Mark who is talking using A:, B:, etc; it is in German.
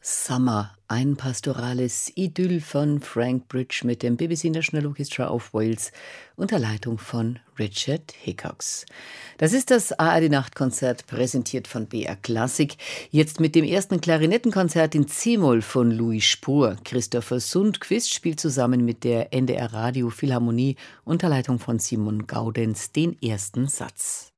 A: Summer, ein pastorales Idyll von Frank Bridge mit dem BBC National Orchestra of Wales unter Leitung von Richard Hickox. Das ist das ARD-Nachtkonzert, präsentiert von BR Klassik. Jetzt mit dem ersten Klarinettenkonzert in C-Moll von Louis Spohr. Christopher Sundqvist spielt zusammen mit der NDR Radio Philharmonie unter Leitung von Simon Gaudenz den ersten Satz.